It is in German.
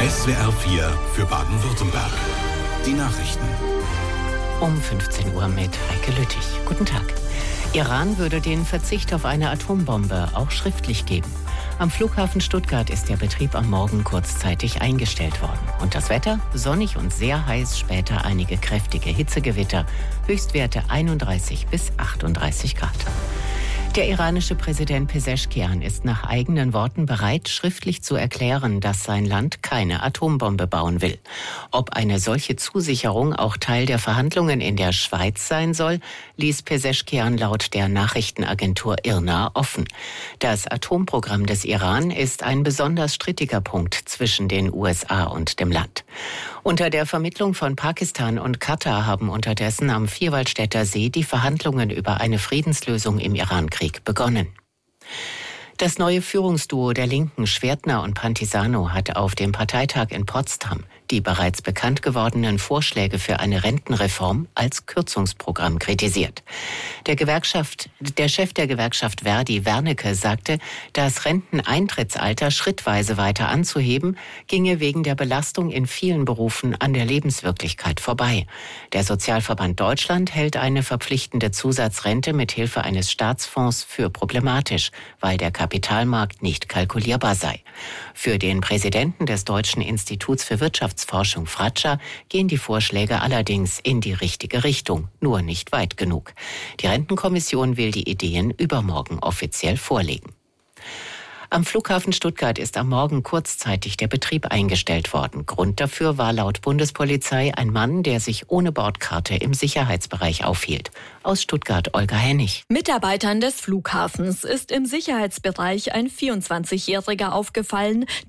SWR 4 für Baden-Württemberg. Die Nachrichten. Um 15 Uhr mit Heike Lüttich. Guten Tag. Iran würde den Verzicht auf eine Atombombe auch schriftlich geben. Am Flughafen Stuttgart ist der Betrieb am Morgen kurzzeitig eingestellt worden. Und das Wetter? Sonnig und sehr heiß, später einige kräftige Hitzegewitter. Höchstwerte 31 bis 38 Grad. Der iranische Präsident Pezeshkian ist nach eigenen Worten bereit, schriftlich zu erklären, dass sein Land keine Atombombe bauen will. Ob eine solche Zusicherung auch Teil der Verhandlungen in der Schweiz sein soll, ließ Pezeshkian laut der Nachrichtenagentur IRNA offen. Das Atomprogramm des Iran ist ein besonders strittiger Punkt zwischen den USA und dem Land. Unter der Vermittlung von Pakistan und Katar haben unterdessen am Vierwaldstätter See die Verhandlungen über eine Friedenslösung im Irankrieg begonnen. Das neue Führungsduo der Linken, Schwertner und Pantisano, hat auf dem Parteitag in Potsdam die bereits bekannt gewordenen Vorschläge für eine Rentenreform als Kürzungsprogramm kritisiert. Der Chef der Gewerkschaft Verdi, Wernicke, sagte, das Renteneintrittsalter schrittweise weiter anzuheben, ginge wegen der Belastung in vielen Berufen an der Lebenswirklichkeit vorbei. Der Sozialverband Deutschland hält eine verpflichtende Zusatzrente mit Hilfe eines Staatsfonds für problematisch, weil der Kapitalmarkt nicht kalkulierbar sei. Für den Präsidenten des Deutschen Instituts für Wirtschaftsforschung, Fratscher, gehen die Vorschläge allerdings in die richtige Richtung, nur nicht weit genug. Die Rentenkommission will die Ideen übermorgen offiziell vorlegen. Am Flughafen Stuttgart ist am Morgen kurzzeitig der Betrieb eingestellt worden. Grund dafür war laut Bundespolizei ein Mann, der sich ohne Bordkarte im Sicherheitsbereich aufhielt. Aus Stuttgart Olga Hennig. Mitarbeitern des Flughafens ist im Sicherheitsbereich ein 24-Jähriger aufgefallen,